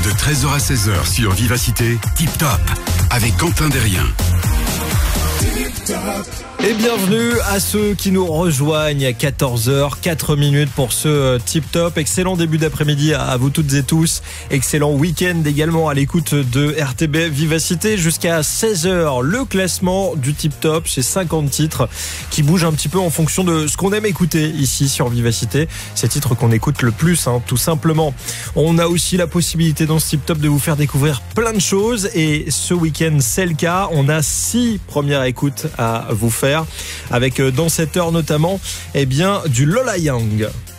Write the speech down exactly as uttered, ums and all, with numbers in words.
De treize heures à seize heures sur Vivacité, Tip Top, avec Quentin Derrien. Et bienvenue à ceux qui nous rejoignent à quatorze heures, quatre minutes pour ce Tip Top. Excellent début d'après-midi à vous toutes et tous. Excellent week-end également à l'écoute de R T B Vivacité jusqu'à seize heures. Le classement du Tip Top, c'est cinquante titres qui bougent un petit peu en fonction de ce qu'on aime écouter ici sur Vivacité. Ces titres qu'on écoute le plus, hein, tout simplement. On a aussi la possibilité dans ce Tip Top de vous faire découvrir plein de choses et ce week-end c'est le cas. On a six premières écoutes à vous faire avec dans cette heure notamment eh bien du Lola Young.